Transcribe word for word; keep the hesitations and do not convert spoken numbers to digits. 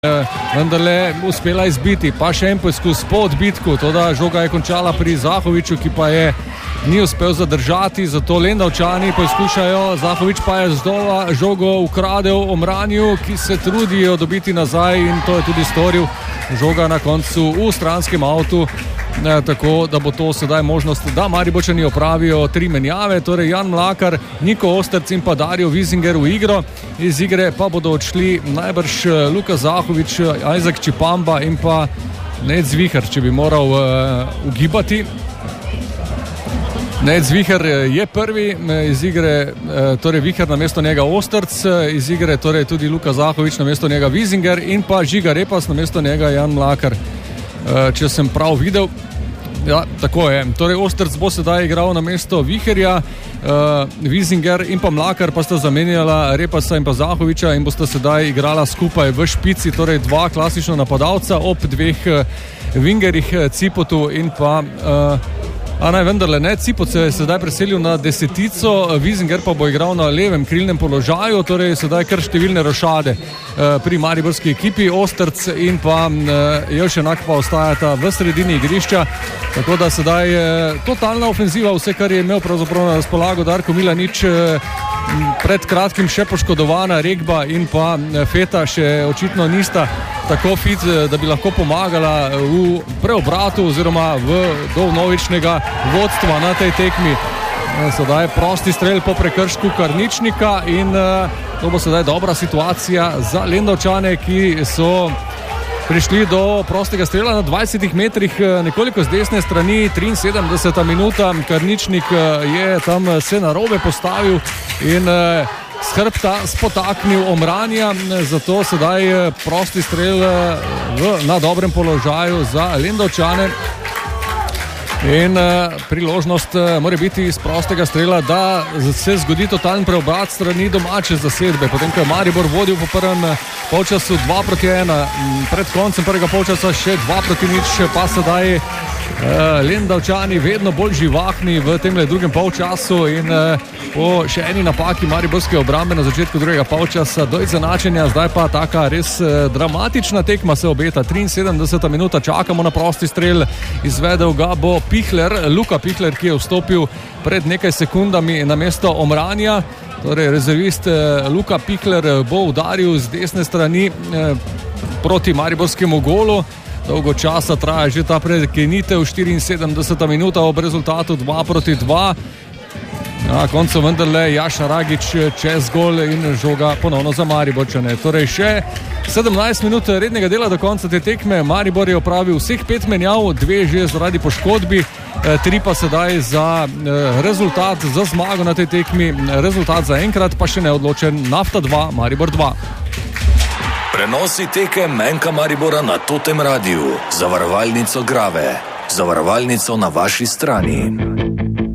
vendarle uspela izbiti, pa še en poskus po odbitku, toda žoga je končala pri Zahoviču, ki pa je ni uspel zadržati, zato Lendavčani poskušajo, Zahovič pa je znova žogo ukradel Omranju, ki se trudijo dobiti nazaj in to je tudi storil. Žoga na koncu v stranskem avtu, ne, tako da bo to sedaj možnost, da Mariborčani opravijo tri menjave, torej Jan Mlakar, Niko Osterc in pa Dario Wiesinger v igro. Iz igre pa bodo odšli najbrž Luka Zahovič, Isaac Čipamba in pa Ned Zviher, če bi moral uh, ugibati. Ned Zviher je prvi iz igre, torej Viher na mesto njega Osterc, iz igre torej tudi Luka Zahovič na mesto njega Wiesinger in pa Žiga Repas na mesto njega Jan Mlakar, če sem prav videl. Ja, tako je. Torej Osterc bo sedaj igral na mesto Viherja, Wiesinger in pa Mlakar pa sta zamenjala Repasa in pa Zahoviča in bosta sedaj igrala skupaj v špici, torej dva klasična napadalca ob dveh wingerjih, Cipotu in pa A naj vendarle ne, Cipot se je sedaj preselil na desetico, Wiesinger pa bo igral na levem krilnem položaju, torej sedaj kar številne rošade pri mariborski ekipi. Osterc in pa Jelšenak pa ostajata v sredini igrišča, tako da sedaj totalna ofenziva, vse kar je imel pravzaprav na razpolago Darko Milanič, pred kratkim še poškodovana Regba in pa Feta še očitno nista tako fit, da bi lahko pomagala v preobratu oziroma v do vnovičnega vodstva na tej tekmi. Sedaj prosti strel po prekršku Karničnika in to bo sedaj dobra situacija za Lendavčane, ki so prišli do prostega strela na dvajsetih metrih, nekoliko z desne strani, triinsedemdeseta minuta, Karničnik je tam se narobe postavil in s hrbta spotaknil Omranja, zato sedaj prosti strel v, na dobrem položaju za Lendavčane. In uh, priložnost uh, mora biti iz prostega strela, da se zgodi totalen preobrat strani domače zasedbe. Potem, ko je Maribor vodil po prvem polčasu dva proti ena, pred koncem prvega polčasa še dva proti nič, pa sedaj uh, Lendavčani vedno bolj živahni v temle drugem polčasu in uh, po še eni napaki mariborske obrambe na začetku drugega polčasa do izenačenja, zdaj pa taka res uh, dramatična tekma se obeta. triinsedemdeseta minuta, čakamo na prosti strel, izvedel ga bo Pihler, Luka Pihler, ki je vstopil pred nekaj sekundami na mesto Omranja. Torej rezervist Luka Pihler bo udaril z desne strani eh, proti mariborskemu golu. Dolgo časa traja že ta prekinitev, štiriinsedemdeseta minuta ob rezultatu dva proti dva. Na koncu vendarle Jaša Ragič čez gol in žoga ponovno za Mariborčane. Torej še sedemnajst minut rednega dela do konca te tekme. Maribor je opravil vseh pet menjav, dve že zaradi poškodbi, tri pa sedaj za rezultat, za zmago na tej tekmi. Rezultat za enkrat pa še neodločen. Nafta dva, Maribor dva. Prenosi tekem Enka Maribora na Totem Radiu. Zavarovalnico Grave. Zavarovalnico na vaši strani.